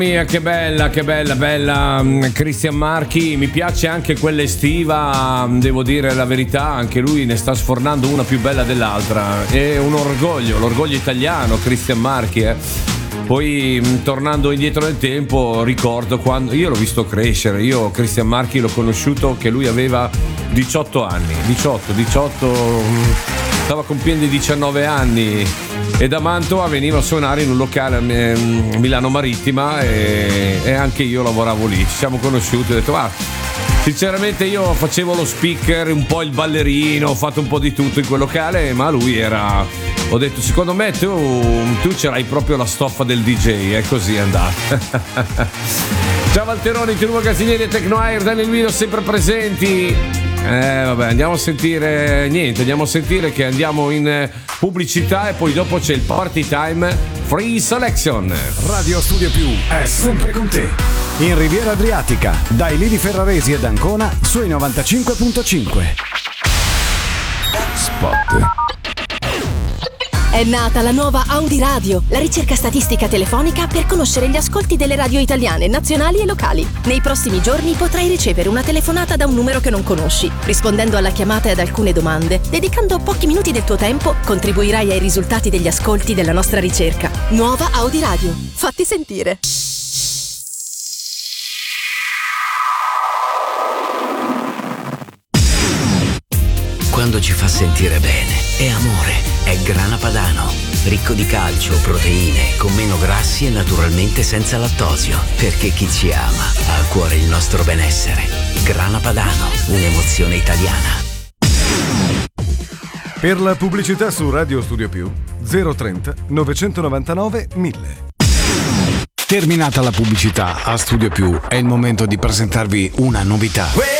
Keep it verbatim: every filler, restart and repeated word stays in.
Mia, che bella, che bella, bella Cristian Marchi. Mi piace anche quella estiva, devo dire la verità, anche lui ne sta sfornando una più bella dell'altra. È un orgoglio, l'orgoglio italiano Cristian Marchi, eh. Poi tornando indietro nel tempo, ricordo quando io l'ho visto crescere. Io Cristian Marchi l'ho conosciuto che lui aveva diciotto anni, diciotto, diciotto, stava compiendo i diciannove anni. E da Mantova veniva a suonare in un locale a Milano Marittima e, e anche io lavoravo lì. Ci siamo conosciuti, ho detto ah, sinceramente io facevo lo speaker, un po' il ballerino, ho fatto un po' di tutto in quel locale, ma lui era, ho detto secondo me tu, tu c'erai proprio la stoffa del D J, e così è andata. Ciao Valteroni, Tino Magazzinieri e Tecnoair, Daniel Guido sempre presenti. Eh vabbè, andiamo a sentire niente, andiamo a sentire che andiamo in pubblicità e poi dopo c'è il Party Time Free Selection. Radio Studio Più è sempre con te. In Riviera Adriatica, dai Lidi Ferraresi ed Ancona sui novantacinque virgola cinque. Spot. È nata la nuova Audi Radio, la ricerca statistica telefonica per conoscere gli ascolti delle radio italiane, nazionali e locali. Nei prossimi giorni potrai ricevere una telefonata da un numero che non conosci. Rispondendo alla chiamata e ad alcune domande, dedicando pochi minuti del tuo tempo, contribuirai ai risultati degli ascolti della nostra ricerca. Nuova Audi Radio. Fatti sentire. Quando ci fa sentire bene, è amore. È Grana Padano, ricco di calcio, proteine, con meno grassi e naturalmente senza lattosio, perché chi ci ama ha a cuore il nostro benessere. Grana Padano, un'emozione italiana. Per la pubblicità su Radio Studio Più zero trenta novecentonovantanove mille. Terminata la pubblicità a Studio Più, è il momento di presentarvi una novità.